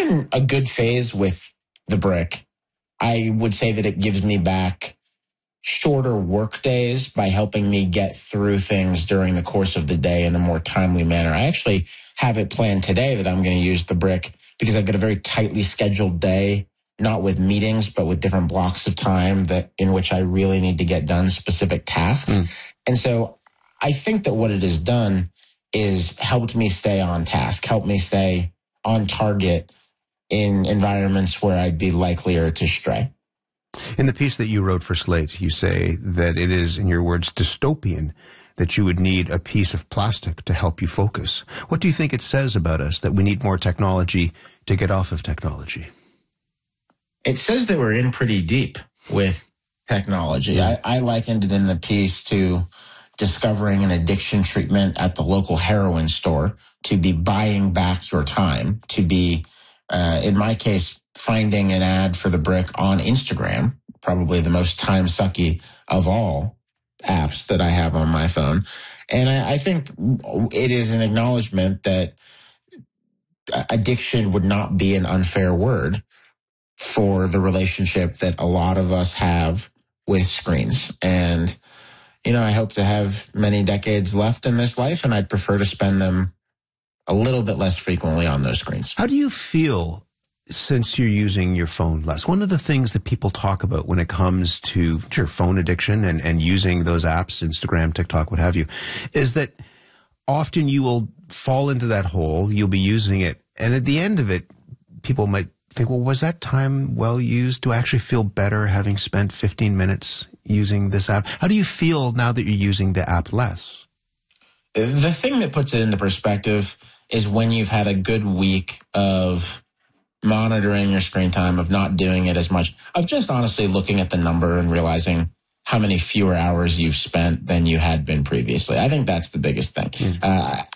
in a good phase with the Brick. I would say that it gives me back shorter work days by helping me get through things during the course of the day in a more timely manner. I actually have it planned today that I'm going to use the Brick because I've got a very tightly scheduled day, not with meetings, but with different blocks of time that in which I really need to get done specific tasks. And so I think that what it has done is helped me stay on task, helped me stay on target in environments where I'd be likelier to stray. In the piece that you wrote for Slate, you say that it is, in your words, dystopian that you would need a piece of plastic to help you focus. What do you think it says about us that we need more technology to get off of technology? It says that we're in pretty deep with technology. I likened it in the piece to discovering an addiction treatment at the local heroin store, to be buying back your time, to be, in my case, finding an ad for the Brick on Instagram, probably the most time-sucky of all apps that I have on my phone. And I think it is an acknowledgement that addiction would not be an unfair word for the relationship that a lot of us have with screens. And, you know, I hope to have many decades left in this life, and I'd prefer to spend them a little bit less frequently on those screens. How do you feel since you're using your phone less? One of the things that people talk about when it comes to your phone addiction and using those apps, Instagram, TikTok, what have you, is that often you will fall into that hole, you'll be using it, and at the end of it, people might think, well, was that time well used? Do I actually feel better having spent 15 minutes using this app? How do you feel now that you're using the app less? The thing that puts it into perspective is when you've had a good week of monitoring your screen time, of not doing it as much, of just honestly looking at the number and realizing how many fewer hours you've spent than you had been previously. I think that's the biggest thing.